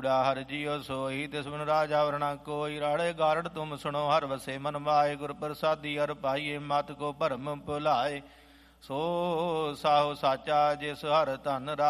ਕੂੜਾ ਹਰ ਜੀਓ ਸੋਈ ਤਿਸ ਬਿਨ ਰਾਜਾ ਵਰਣਾ ਕੋਈ। ਰਾੜੇ ਗਾਰੜ ਤੁਮ ਸੁਣੋ ਹਰ ਵਸੇ ਮਨ ਮਾਏ ਗੁਰ ਪ੍ਰਸਾਦੀ ਹਰ ਪਾਈਏ ਮਤ ਕੋ ਭਰਮ ਭੁਲਾਏ। ਸੋ ਸਾਹੋ ਸਾਚਾ ਜਿਸ ਹਰ ਧਨ